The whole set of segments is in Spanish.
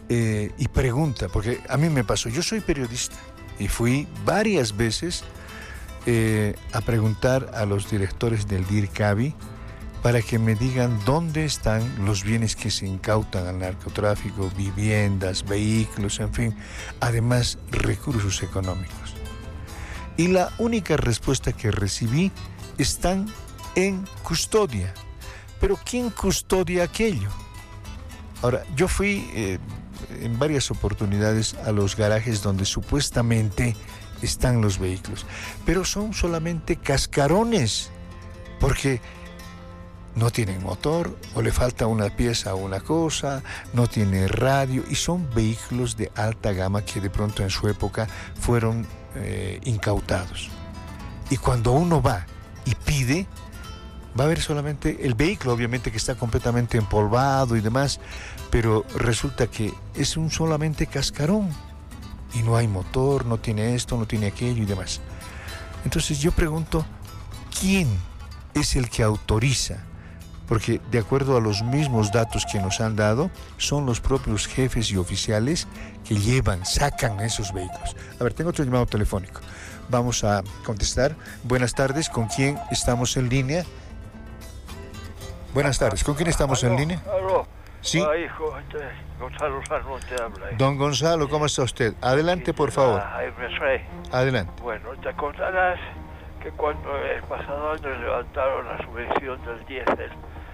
y pregunta, porque a mí me pasó, yo soy periodista y fui varias veces a preguntar a los directores del DIRCABI para que me digan dónde están los bienes que se incautan al narcotráfico, viviendas, vehículos, en fin, además recursos económicos. Y la única respuesta que recibí: están en custodia. Pero ¿quién custodia aquello? Ahora, yo fui en varias oportunidades a los garajes donde supuestamente están los vehículos, pero son solamente cascarones, porque no tienen motor, o le falta una pieza o una cosa, no tiene radio, y son vehículos de alta gama que de pronto en su época fueron incautados. Y cuando uno va y pide, va a ver solamente el vehículo, obviamente que está completamente empolvado y demás, pero resulta que es un solamente cascarón y no hay motor, no tiene esto, no tiene aquello y demás. Entonces yo pregunto, ¿quién es el que autoriza? Porque de acuerdo a los mismos datos que nos han dado, son los propios jefes y oficiales que sacan esos vehículos. A ver, tengo otro llamado telefónico. Vamos a contestar. Buenas tardes, ¿con quién estamos en línea? Buenas tardes, ¿con quién estamos en línea? Aló. Sí. Hijo, Gonzalo Salmón te habla. Don Gonzalo, ¿cómo está usted? Adelante, por favor. Adelante. Bueno, te acordarás que cuando el pasado año levantaron la subvención del diésel,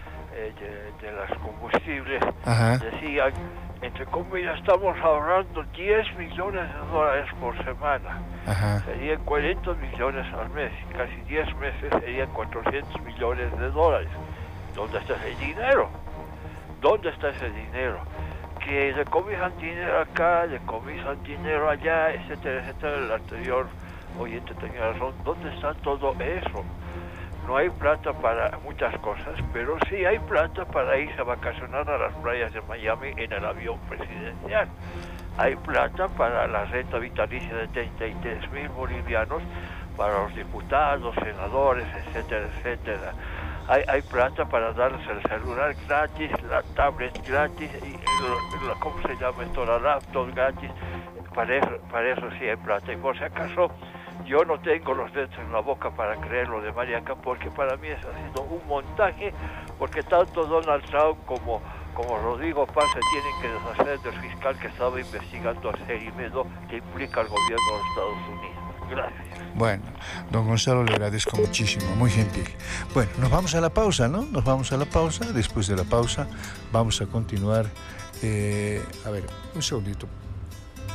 de los combustibles, Ajá. decían, entre comillas, estamos ahorrando 10 millones de dólares por semana. Ajá. Serían 40 millones al mes, casi 10 meses serían 400 millones de dólares. ¿Dónde está ese dinero? ¿Dónde está ese dinero? Que decomisan dinero acá, decomisan dinero allá, etcétera, etcétera. El anterior oyente tenía razón. ¿Dónde está todo eso? No hay plata para muchas cosas, pero sí hay plata para irse a vacacionar a las playas de Miami en el avión presidencial. Hay plata para la renta vitalicia de 33,000 bolivianos para los diputados, senadores, etcétera, etcétera. Hay plata para darles el celular gratis, la tablet gratis, y ¿cómo se llama esto? La laptop gratis. Para eso sí hay plata. Y por si acaso, yo no tengo los dedos en la boca para creer lo de Mariaca, porque para mí eso ha sido un montaje, porque tanto Donald Trump como Rodrigo Paz se tienen que deshacer del fiscal que estaba investigando a Cerimedo, que implica al gobierno de los Estados Unidos. Gracias. Bueno, don Gonzalo, le agradezco muchísimo, muy gentil. Bueno, nos vamos a la pausa, ¿no? Nos vamos a la pausa. Después de la pausa vamos a continuar. A ver, un segundito.